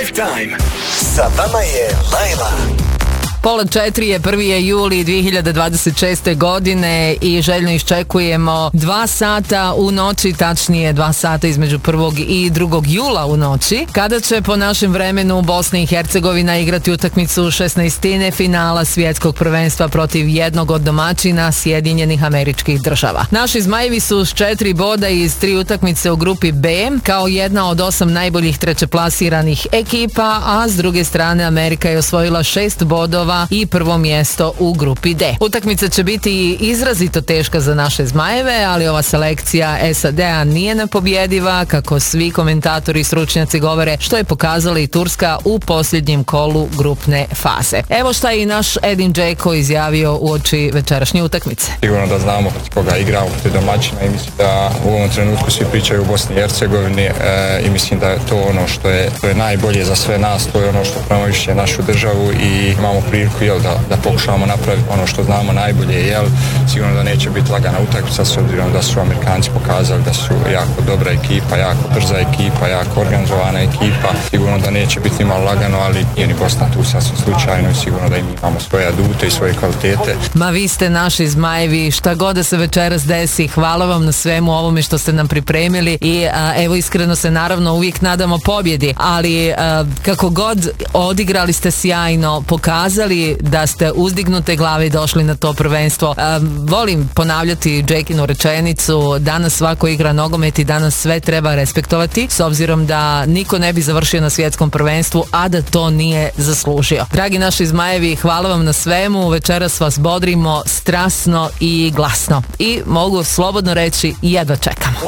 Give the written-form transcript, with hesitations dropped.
Drive Time. Sa vama je Laila. 3:30 je 1. juli 2026. godine i željno iščekujemo 2 sata u noći, tačnije 2 sata između 1. i 2. jula u noći, kada će po našem vremenu Bosna i Hercegovina igrati utakmicu 16. finala svjetskog prvenstva protiv jednog od domaćina Sjedinjenih Američkih Država. Naši Zmajevi su s 4 boda iz 3 utakmice u grupi B, kao jedna od 8 najboljih trećeplasiranih ekipa, a s druge strane Amerika je osvojila 6 bodova i prvo mjesto u grupi D. Utakmica će biti izrazito teška za naše Zmajeve, ali ova selekcija SAD-a nije nepobjediva, kako svi komentatori i stručnjaci govore, što je pokazala i Turska u posljednjem kolu grupne faze. Evo šta je i naš Edin Džeko izjavio uoči večerašnje utakmice. Sigurno da znamo protiv koga igramo, protiv domaćina, i mislim da u ovom trenutku svi pričaju u Bosni i Hercegovini i mislim da je to ono što je najbolje za sve nas, to je ono što promoviše našu državu i imamo priliku da pokušavamo napraviti ono što znamo najbolje. Sigurno da neće biti lagana utakmica, s obzirom da su Amerikanci pokazali da su jako dobra ekipa, jako brza ekipa, jako organizovana ekipa. Sigurno da neće biti nimalo lagano, ali nije ni Bosna tu sasvim slučajno i sigurno da imamo svoje adute i svoje kvalitete. Ma vi ste naši Zmajevi, šta god da se večeras desi, hvala vam na svemu ovome što ste nam pripremili i evo iskreno se naravno uvijek nadamo pobjedi, ali kako god odigrali ste sjajno, pokazali da ste uzdignute glave i došli na to prvenstvo. Volim ponavljati Džekinu rečenicu, danas svako igra nogomet i danas sve treba respektovati, s obzirom da niko ne bi završio na svjetskom prvenstvu, a da to nije zaslužio. Dragi naši Zmajevi, hvala vam na svemu, večeras vas bodrimo strasno i glasno i mogu slobodno reći, jedva čekamo.